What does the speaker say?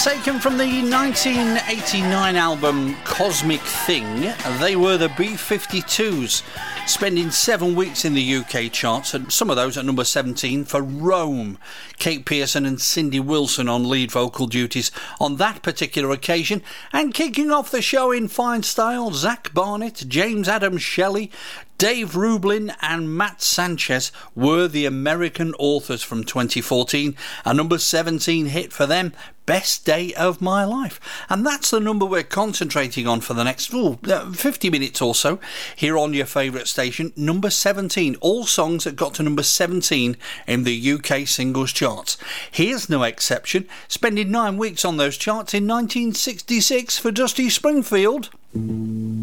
Taken from the 1989 album Cosmic Thing, they were the B-52s, spending 7 weeks in the UK charts, and some of those at number 17 for Rome. Kate Pearson and Cindy Wilson on lead vocal duties on that particular occasion, and kicking off the show in fine style, Zach Barnett, James Adam Shelley, Dave Rublin and Matt Sanchez were the American Authors from 2014, a number 17 hit for them, Best Day of My Life. And that's the number we're concentrating on for the next 50 minutes or so here on your favourite station, number 17. All songs that got to number 17 in the UK singles charts. Here's no exception, spending 9 weeks on those charts in 1966 for Dusty Springfield.